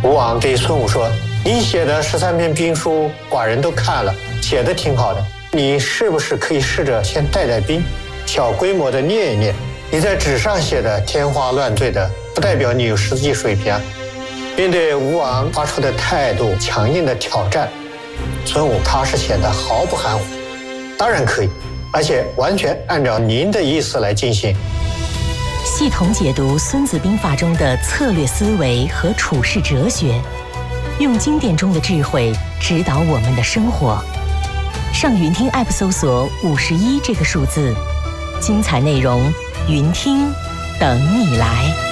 吴王对孙武说：“你写的13篇兵书，寡人都看了，写的挺好的。你是不是可以试着先带带兵，小规模的练一练？你在纸上写的天花乱坠的，不代表你有实际水平啊。”面对吴王发出的态度强硬的挑战，孙武他是显得毫不含糊。当然可以，而且完全按照您的意思来进行。 系统解读《孙子兵法》中的策略思维和处世哲学，用经典中的智慧指导我们的生活。上云听 App 搜索51这个数字，精彩内容，云听等你来。